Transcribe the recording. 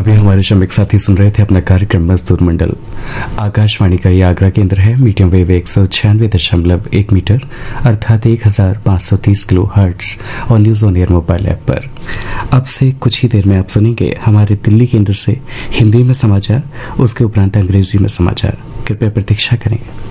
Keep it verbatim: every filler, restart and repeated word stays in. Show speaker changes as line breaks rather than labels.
अभी हमारे श्रमिक साथी सुन रहे थे अपना कार्यक्रम मजदूर मंडल। आकाशवाणी का ये आगरा केंद्र है। मीडियम वेव एक सौ छियानवे दशमलव एक मीटर अर्थात एक हजार पाँच सौ तीस किलो हर्ट्स और news on air mobile app पर। अब से कुछ ही देर में आप सुनेंगे हमारे दिल्ली केंद्र से हिंदी में समाचार, उसके उपरांत अंग्रेजी में समाचार। कृपया प्रतीक्षा करें।